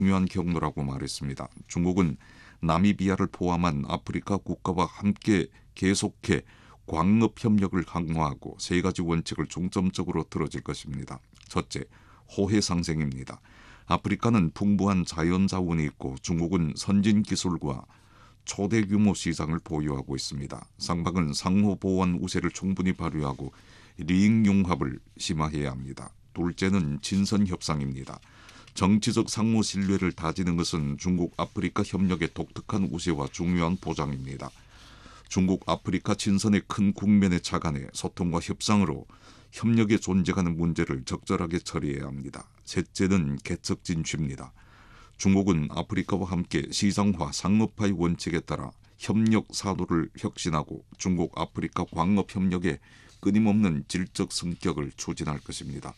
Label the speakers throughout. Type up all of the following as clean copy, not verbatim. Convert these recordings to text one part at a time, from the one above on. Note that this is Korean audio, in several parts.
Speaker 1: 중요한 경로라고 말했습니다. 중국은 나미비아를 포함한 아프리카 국가와 함께 계속해 광업 협력을 강화하고 세 가지 원칙을 중점적으로 들어줄 것입니다. 첫째, 호혜 상생입니다. 아프리카는 풍부한 자연 자원이 있고 중국은 선진 기술과 초대 규모 시장을 보유하고 있습니다. 쌍방은 상호 보완 우세를 충분히 발휘하고 리익 융합을 심화해야 합니다. 둘째는 친선 협상입니다. 정치적 상호 신뢰를 다지는 것은 중국 아프리카 협력의 독특한 우세와 중요한 보장입니다. 중국 아프리카 친선의 큰 국면에 착안해 소통과 협상으로 협력에 존재하는 문제를 적절하게 처리해야 합니다. 셋째는 개척 진취입니다. 중국은 아프리카와 함께 시장화, 상업화의 원칙에 따라 협력 사도를 혁신하고 중국 아프리카 광업 협력의 끊임없는 질적 성격을 추진할 것입니다.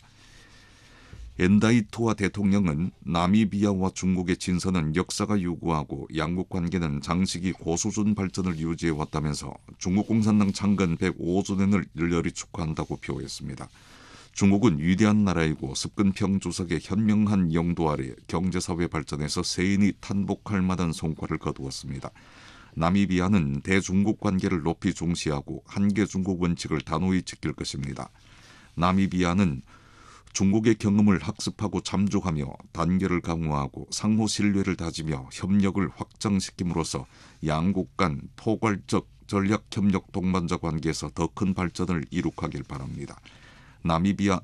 Speaker 1: 엔다이토와 대통령은 나미비아와 중국의 친선은 역사가 요구하고 양국 관계는 장시기 고수준 발전을 유지해왔다면서 중국 공산당 창건 105주년을 열렬히 축하한다고 표했습니다. 중국은 위대한 나라이고 습근평 주석의 현명한 영도 아래 경제사회 발전에서 세인이 탄복할 만한 성과를 거두었습니다. 나미비아는 대중국 관계를 높이 중시하고 한계 중국 원칙을 단호히 지킬 것입니다. 나미비아는 중국의 경험을 학습하고 참조하며 단결을 강화하고 상호 신뢰를 다지며 협력을 확장시킴으로써 양국 간 포괄적 전략협력 동반자 관계에서 더 큰 발전을 이룩하길 바랍니다. 나미비아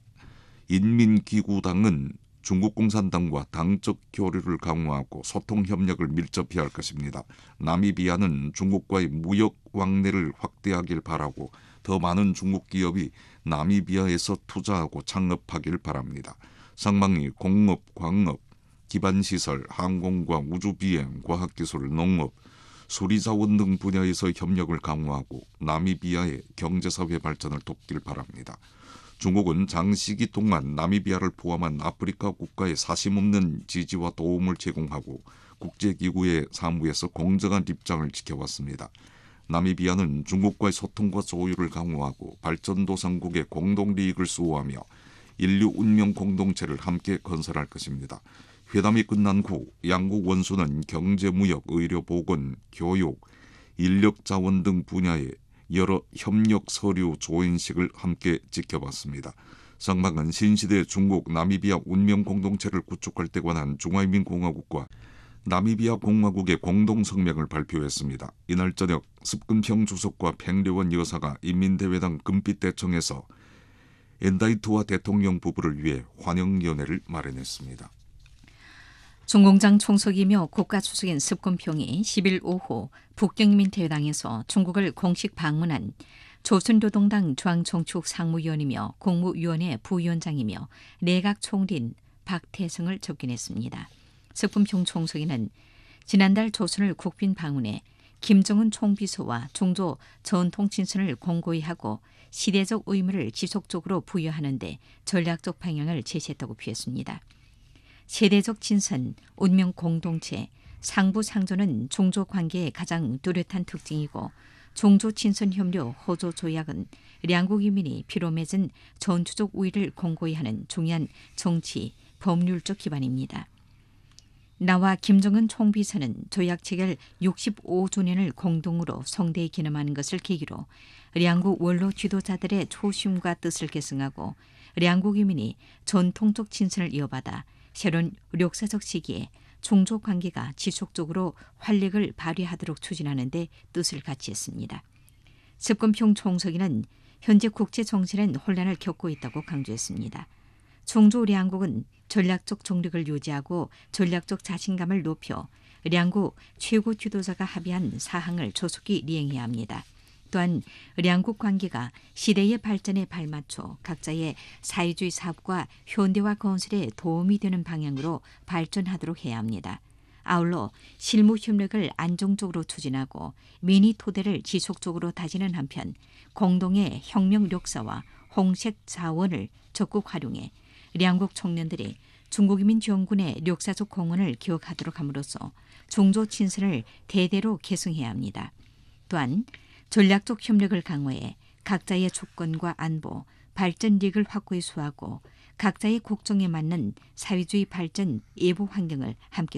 Speaker 1: 인민기구당은 중국 공산당과 당적 교류를 강화하고 소통 협력을 밀접히 할 것입니다. 나미비아는 중국과의 무역 왕래를 확대하길 바라고 더 많은 중국 기업이 나미비아에서 투자하고 창업하길 바랍니다. 쌍방이 공업, 광업, 기반시설, 항공과 우주비행, 과학기술, 농업, 수리자원 등 분야에서 협력을 강화하고 나미비아의 경제사회 발전을 돕길 바랍니다. 중국은 장시기 동안 나미비아를 포함한 아프리카 국가에 사심없는 지지와 도움을 제공하고 국제기구의 사무에서 공정한 입장을 지켜왔습니다. 나미비아는 중국과의 소통과 조율을 강화하고 발전도상국의 공동利益을 수호하며 인류 운명 공동체를 함께 건설할 것입니다. 회담이 끝난 후 양국 원수는 경제, 무역, 의료, 보건, 교육, 인력자원 등 분야의 여러 협력 서류 조인식을 함께 지켜봤습니다. 쌍방은 신시대 중국 나미비아 운명 공동체를 구축할 때 관한 중화인민공화국과 나미비아 공화국의 공동성명을 발표했습니다. 이날 저녁 습근평 주석과 팽려원 여사가 인민대회당 금빛대청에서 엔다이토와 대통령 부부를 위해 환영연회를 마련했습니다.
Speaker 2: 중공장 총석이며 국가주석인 습근평이 10일 오후 북경인민대회당에서 중국을 공식 방문한 조선노동당 중앙정축 상무위원이며 국무위원회 부위원장이며 내각총리인 박태성을 접견했습니다. 습근평 총석이는 지난달 조선을 국빈 방문해 김정은 총비서와 중조 전통친선을 공고히 하고 시대적 의무를 지속적으로 부여하는 데 전략적 방향을 제시했다고 표했습니다. 세대적 친선, 운명 공동체, 상부상조는 중조 관계의 가장 뚜렷한 특징이고 중조 친선 협력 호조 조약은 양국 인민이 피로 맺은 전투적 우위를 공고히 하는 중요한 정치, 법률적 기반입니다. 나와 김정은 총비서는 조약 체결 65주년을 공동으로 성대히 기념하는 것을 계기로 양국 원로 지도자들의 초심과 뜻을 계승하고 양국 인민이 전통적 친선을 이어받아 새로운 역사적 시기에 중조 관계가 지속적으로 활력을 발휘하도록 추진하는 데 뜻을 같이 했습니다. 습근평 총석이는 현재 국제 정세는 혼란을 겪고 있다고 강조했습니다. 중조 양국은 전략적 정력을 유지하고 전략적 자신감을 높여 양국 최고 지도자가 합의한 사항을 조속히 이행해야 합니다. 또한 양국 관계가 시대의 발전에 발맞춰 각자의 사회주의 사업과 현대화 건설에 도움이 되는 방향으로 발전하도록 해야 합니다. 아울러 실무 협력을 안정적으로 추진하고 민의 토대를 지속적으로 다지는 한편 공동의 혁명 역사와 홍색 자원을 적극 활용해 양국 청년들이 중국인민 지원군의 역사적 공헌을 기억하도록 함으로써 중조 친선을 대대로 계승해야 합니다. 또한 전략적 협력을 강화해 각자의 주권과 안보, 발전 이익을 확고히 수하고 각자의 국정에 맞는 사회주의 발전 예보 환경을 함께